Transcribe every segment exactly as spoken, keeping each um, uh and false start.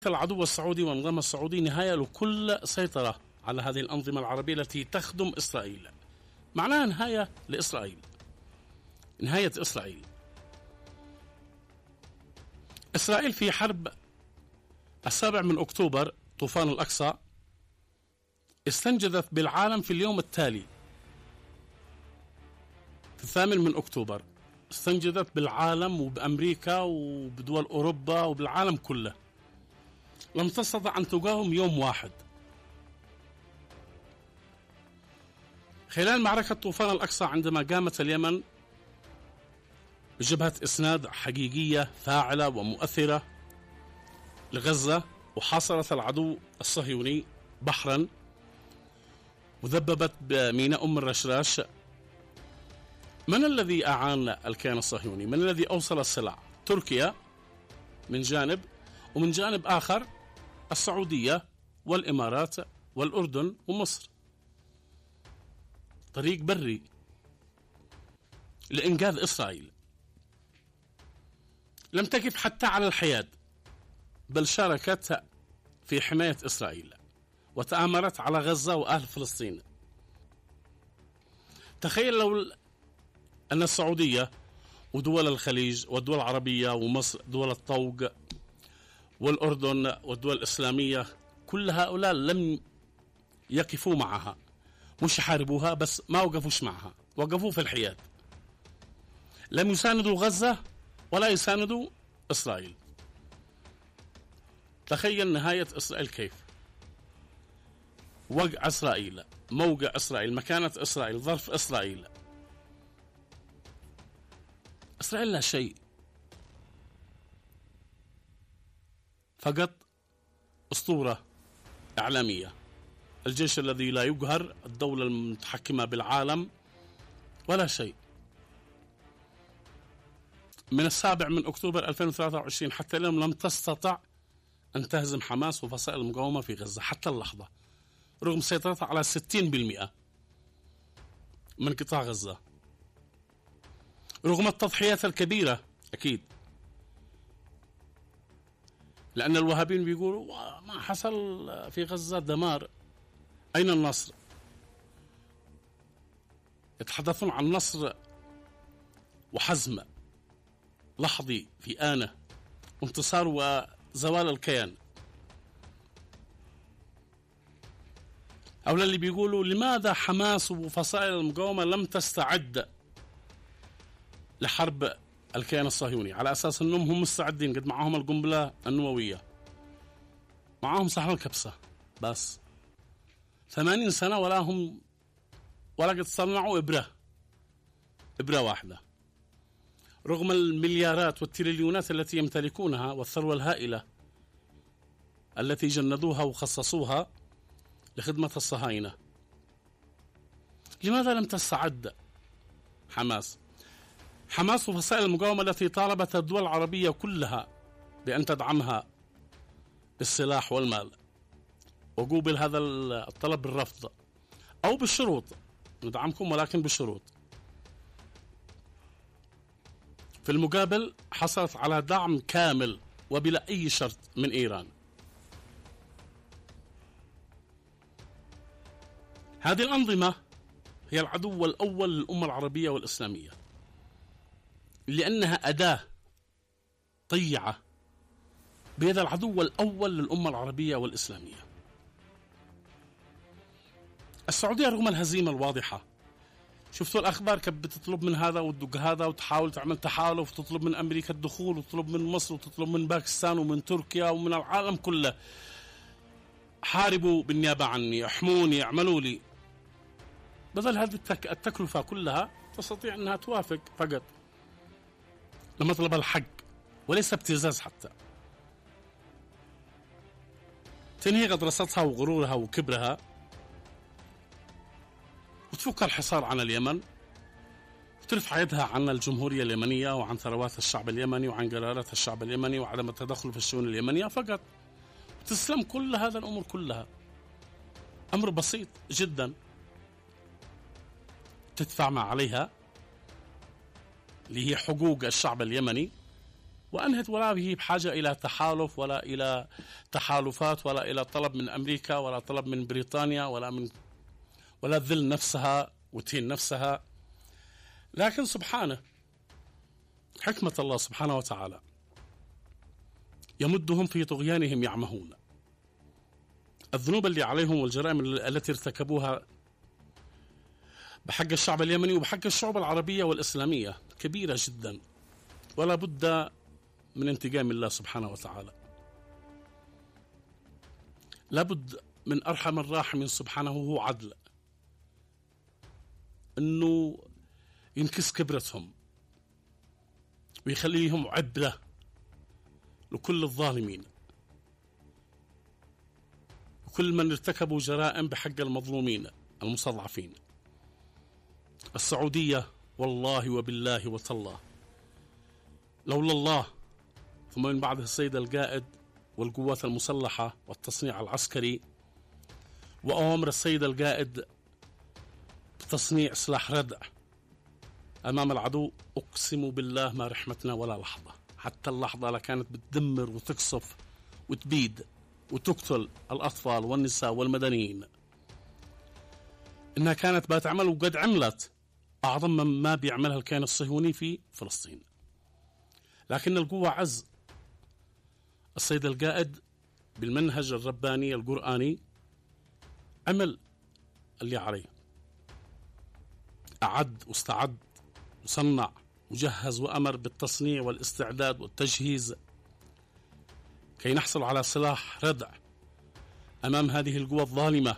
العدو السعودي والنظام السعودي نهاية لكل سيطرة على هذه الأنظمة العربية التي تخدم إسرائيل. معناها نهاية لإسرائيل، نهاية إسرائيل. إسرائيل في حرب السابع من أكتوبر طوفان الأقصى استنجدت بالعالم في اليوم التالي، في الثامن من أكتوبر استنجدت بالعالم وبأمريكا وبدول أوروبا وبالعالم كله. لم تستطع أن تقاوم يوم واحد. خلال معركة طوفان الأقصى عندما قامت اليمن بجبهة إسناد حقيقية فاعلة ومؤثرة لغزة، وحاصرت العدو الصهيوني بحرا وذببت بميناء أم الرشراش، من الذي أعان الكيان الصهيوني؟ من الذي أوصل السلع؟ تركيا من جانب، ومن جانب آخر السعودية والإمارات والأردن ومصر. طريق بري لإنقاذ إسرائيل. لم تقف حتى على الحياد، بل شاركت في حماية إسرائيل وتآمرت على غزة وأهل فلسطين. تخيل لو أن السعودية ودول الخليج والدول العربية ومصر دول الطوق والأردن والدول الإسلامية كل هؤلاء لم يقفوا معها، مش يحاربوها بس، ما وقفوش معها، وقفوا في الحياد. لم يساندوا غزة ولا يساندوا إسرائيل. تخيل نهاية إسرائيل كيف. وقع إسرائيل، موقع إسرائيل، مكانة إسرائيل، ظرف إسرائيل. إسرائيل لا شيء، فقط أسطورة إعلامية. الجيش الذي لا يقهر، الدولة المتحكمة بالعالم، ولا شيء. من السابع من أكتوبر ألفين وثلاثة وعشرين حتى اليوم لم تستطع أن تهزم حماس وفصائل المقاومة في غزة حتى اللحظة، رغم سيطرتها على ستين بالمئة من قطاع غزة، رغم التضحيات الكبيرة. أكيد لأن الوهابيين بيقولوا ما حصل في غزة دمار، أين النصر؟ يتحدثون عن نصر وحزم لحظي في آنة، انتصار وزوال الكيان. أولا اللي بيقولوا لماذا حماس وفصائل المقاومة لم تستعد لحرب الكيان الصهيوني، على أساس أنهم هم مستعدين، قد معهم القنبلة النووية، معهم صحن الكبسة، بس ثمانين سنة ولا هم ولا قد صنعوا إبرة إبرة واحدة، رغم المليارات والتريليونات التي يمتلكونها والثروة الهائلة التي جندوها وخصصوها لخدمة الصهاينة. لماذا لم تستعد حماس؟ حماس وفصائل المقاومة التي طالبت الدول العربية كلها بأن تدعمها بالسلاح والمال، وقوبل هذا الطلب بالرفض أو بالشروط، ندعمكم ولكن بالشروط. في المقابل حصلت على دعم كامل وبلا أي شرط من إيران. هذه الأنظمة هي العدو الأول للأمة العربية والإسلامية، لأنها أداة طيعة بيد العدو الأول للأمة العربية والإسلامية. السعودية رغم الهزيمة الواضحة، شفتوا الأخبار كيف بتطلب من هذا وتدق هذا وتحاول تعمل تحالف، وتطلب من أمريكا الدخول، وتطلب من مصر، وتطلب من باكستان ومن تركيا ومن العالم كله، حاربوا بالنيابة عني، احموني، اعملوا لي. بدل هذه التكلفة كلها تستطيع أنها توافق فقط لمطلب الحق وليس ابتزاز، حتى تنهي غطرستها وغرورها وكبرها وتفك الحصار عن اليمن، وترفع يدها عن الجمهورية اليمنية وعن ثروات الشعب اليمني وعن قرارات الشعب اليمني وعدم التدخل في الشؤون اليمنية فقط، تسلم كل هذا الأمور كلها. أمر بسيط جدا، تدفع ما عليها اللي هي حقوق الشعب اليمني وأنهت ولا هي بحاجة إلى تحالف ولا إلى تحالفات ولا إلى طلب من أمريكا ولا طلب من بريطانيا ولا من ولا تذل نفسها وتهين نفسها. لكن سبحانه حكمة الله سبحانه وتعالى يمدهم في طغيانهم يعمهون. الذنوب اللي عليهم والجرائم التي ارتكبوها بحق الشعب اليمني وبحق الشعوب العربية والإسلامية كبيرة جدا، ولا بد من انتقام الله سبحانه وتعالى. لابد من أرحم الراحمين سبحانه وهو عدل أنه ينكس كبرتهم ويخليهم عبرة لكل الظالمين وكل من ارتكبوا جرائم بحق المظلومين المستضعفين. السعودية والله وبالله وتالله لولا الله ثم من بعده السيد القائد والقوات المسلحة والتصنيع العسكري وأوامر السيد القائد بتصنيع سلاح ردع أمام العدو، أقسم بالله ما رحمتنا ولا لحظة، حتى اللحظة لكانت بتدمر وتقصف وتبيد وتقتل الأطفال والنساء والمدنيين. إنها كانت بتعمل وقد عملت أعظم مما بيعملها الكيان الصهيوني في فلسطين. لكن القوة عز السيد القائد بالمنهج الرباني القرآني عمل اللي عليه، أعد واستعد وصنع وجهز وأمر بالتصنيع والاستعداد والتجهيز كي نحصل على سلاح ردع أمام هذه القوى الظالمة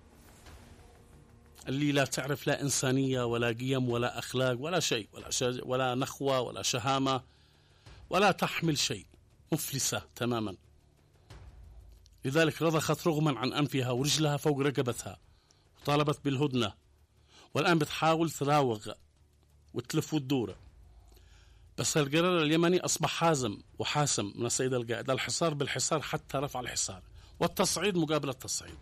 اللي لا تعرف لا إنسانية ولا قيم ولا أخلاق ولا شيء ولا, ولا نخوة ولا شهامة ولا تحمل شيء، مفلسة تماما. لذلك رضخت رغما عن أنفها ورجلها فوق رقبتها وطالبت بالهدنة، والآن بتحاول تراوغ وتلف وتدور. بس القرار اليمني أصبح حازم وحاسم من السيد القائد، الحصار بالحصار حتى رفع الحصار والتصعيد مقابل التصعيد.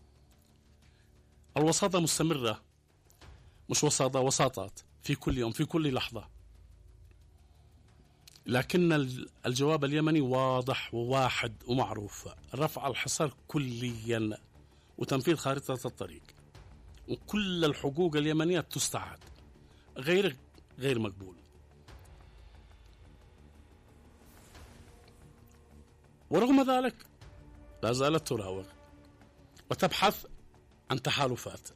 الوساطة مستمرة، مش وساطة وساطات في كل يوم في كل لحظة، لكن الجواب اليمني واضح وواحد ومعروف: رفع الحصار كليا وتنفيذ خارطة الطريق، وكل الحقوق اليمنية تستعاد، غير غير مقبول. ورغم ذلك لا زالت تراوغ وتبحث عن تحالفات.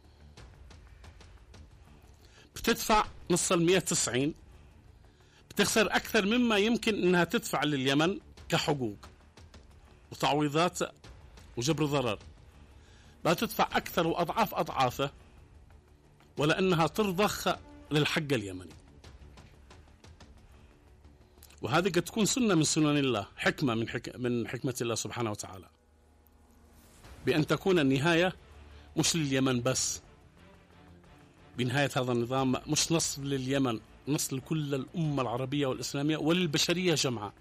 بتدفع نص المية وتسعين، بتخسر أكثر مما يمكن أنها تدفع لليمن كحقوق وتعويضات وجبر ضرر، بتدفع أكثر وأضعاف أضعافه، ولا أنها ترضخ للحق اليمني. وهذه قد تكون سنة من سنن الله، حكمة من, حك... من حكمة الله سبحانه وتعالى، بأن تكون النهاية مش لليمن بس، بنهاية هذا النظام مش نصر لليمن، نصر لكل الأمة العربية والإسلامية وللبشرية جمعاء.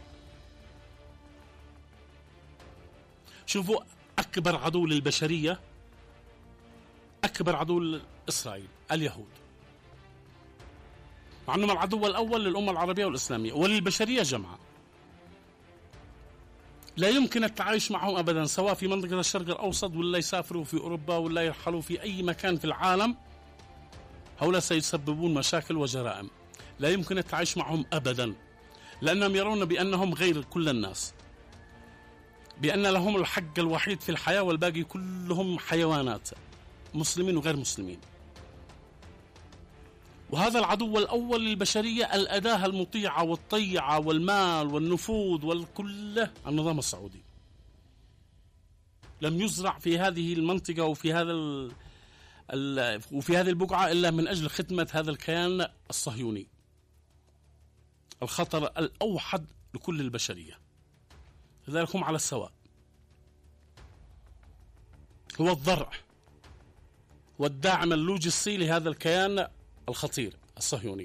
شوفوا، أكبر عدو للبشرية، أكبر عدو لإسرائيل اليهود، مع أنهم العدو الأول للأمة العربية والإسلامية وللبشرية جمعاء. لا يمكن التعايش معهم أبدا، سواء في منطقة الشرق الأوسط ولا يسافروا في أوروبا ولا يرحلوا في أي مكان في العالم، هؤلاء سيسببون مشاكل وجرائم. لا يمكن التعايش معهم أبدا، لأنهم يرون بأنهم غير كل الناس، بأن لهم الحق الوحيد في الحياة والباقي كلهم حيوانات، مسلمين وغير مسلمين. وهذا العدو الأول للبشرية، الأداة المطيعة والطيعة والمال والنفوذ والكل النظام السعودي. لم يزرع في هذه المنطقة وفي هذا ال ال وفي هذه البقعة إلا من أجل خدمة هذا الكيان الصهيوني، الخطر الأوحد لكل البشرية. لذلك هم على السواء، هو الضرع والداعم اللوجستي لهذا الكيان الخطير الصهيوني.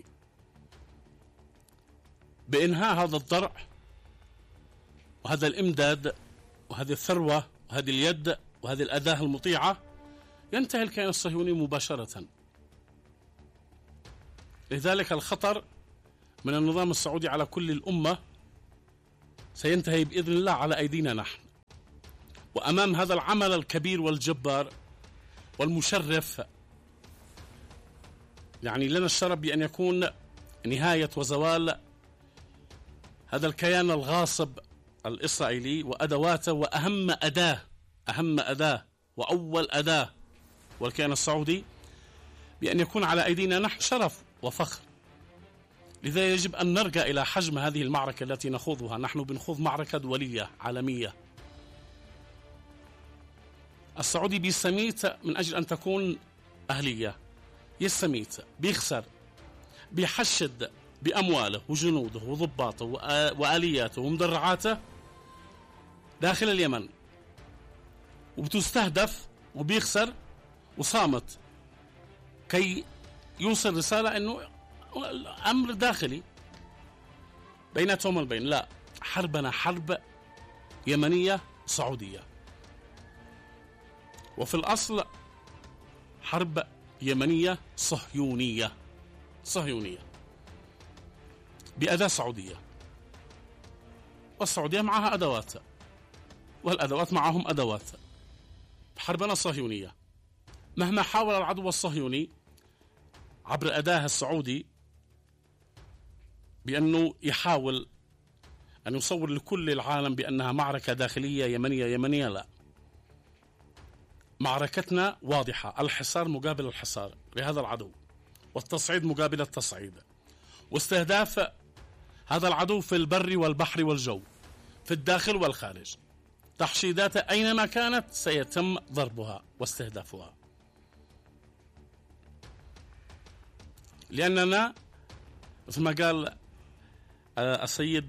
بإنهاء هذا الضرع وهذا الإمداد وهذه الثروة وهذه اليد وهذه الأداة المطيعة، ينتهي الكيان الصهيوني مباشرة. لذلك الخطر من النظام السعودي على كل الأمة سينتهي بإذن الله على أيدينا نحن. وأمام هذا العمل الكبير والجبار والمشرف، يعني لنا الشرف بأن يكون نهاية وزوال هذا الكيان الغاصب الإسرائيلي وأدواته، وأهم أداة أهم أداة وأول أداة والكيان السعودي، بأن يكون على أيدينا نحن شرف وفخر. لذا يجب أن نرجع إلى حجم هذه المعركة التي نخوضها. نحن بنخوض معركة دولية عالمية. السعودي بيستميت من أجل أن تكون أهلية، يستميت، بيخسر، بيحشد بأمواله وجنوده وضباطه وآلياته ومدرعاته داخل اليمن، وبتستهدف وبيخسر وصامت كي يوصل رسالة أنه أمر داخلي بيناتهم البين. لا، حربنا حرب يمنية سعودية، وفي الأصل حرب يمنية صهيونية صهيونية بأداة سعودية، والسعودية معها أدوات والأدوات معهم أدوات. حربنا صهيونية. مهما حاول العدو الصهيوني عبر أداة السعودي بأنه يحاول أن يصور لكل العالم بأنها معركة داخلية يمنية يمنية، لا، معركتنا واضحة. الحصار مقابل الحصار لهذا العدو، والتصعيد مقابل التصعيد، واستهداف هذا العدو في البر والبحر والجو، في الداخل والخارج. تحشيدات أينما كانت سيتم ضربها واستهدافها، لأننا مثل ما قال السيد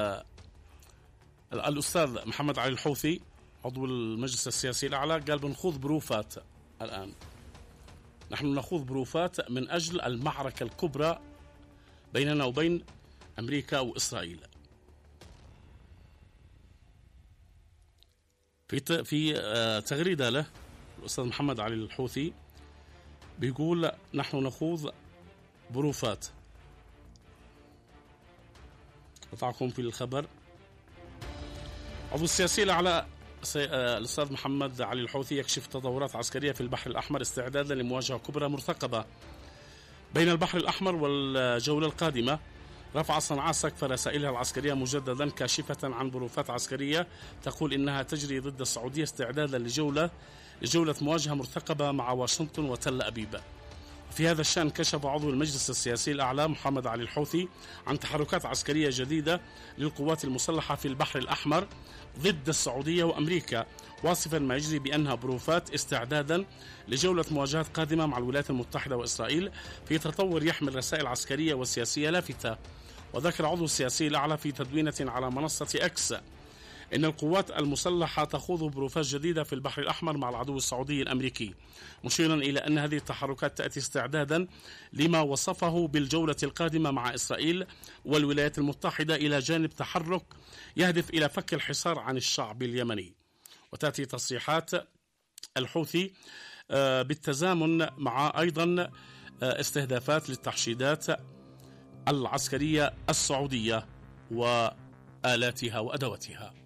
الأستاذ محمد علي الحوثي عضو المجلس السياسي الأعلى، قال بنخوض بروفات. الآن نحن نخوض بروفات من أجل المعركة الكبرى بيننا وبين أمريكا وإسرائيل. في في تغريدة له الأستاذ محمد علي الحوثي بيقول نحن نخوض بروفات. أضعكم في الخبر. عضو السياسي الأعلى الأستاذ محمد علي الحوثي يكشف تطورات عسكرية في البحر الأحمر استعدادا لمواجهة كبرى مرتقبة بين البحر الأحمر والجولة القادمة. رفع صنعاء سقف رسائلها العسكرية مجددا كاشفة عن بروفات عسكرية تقول إنها تجري ضد السعودية استعدادا لجولة لجولة مواجهة مرتقبة مع واشنطن وتل أبيب. في هذا الشأن كشف عضو المجلس السياسي الأعلى محمد علي الحوثي عن تحركات عسكرية جديدة للقوات المسلحة في البحر الأحمر ضد السعودية وأمريكا، واصفا ما يجري بأنها بروفات استعدادا لجولة مواجهات قادمة مع الولايات المتحدة وإسرائيل في تطور يحمل رسائل عسكرية وسياسية لافتة. وذكر عضو السياسي الأعلى في تدوينة على منصة إكس إن القوات المسلحة تخوض بروفات جديدة في البحر الأحمر مع العدو السعودي الأمريكي، مشيرا إلى أن هذه التحركات تأتي استعدادا لما وصفه بالجولة القادمة مع إسرائيل والولايات المتحدة، إلى جانب تحرك يهدف إلى فك الحصار عن الشعب اليمني. وتأتي تصريحات الحوثي بالتزامن مع أيضا استهدافات للتحشيدات العسكرية السعودية وآلاتها وأدواتها.